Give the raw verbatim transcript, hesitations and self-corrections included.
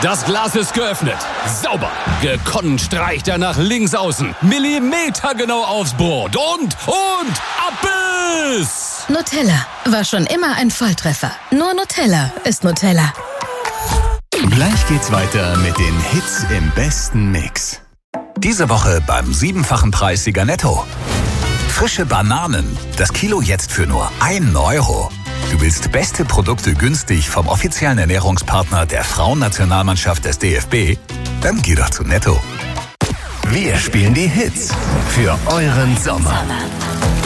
Das Glas ist geöffnet. Sauber. Gekonnt streicht er nach links außen. Millimetergenau aufs Brot. Und, und, ab ist... Nutella war schon immer ein Volltreffer. Nur Nutella ist Nutella. Gleich geht's weiter mit den Hits im besten Mix. Diese Woche beim siebenfachen Preis Sieger Netto. Frische Bananen. Das Kilo jetzt für nur ein Euro. Du willst beste Produkte günstig vom offiziellen Ernährungspartner der Frauennationalmannschaft des D F B? Dann geh doch zu Netto. Wir spielen die Hits für euren Sommer.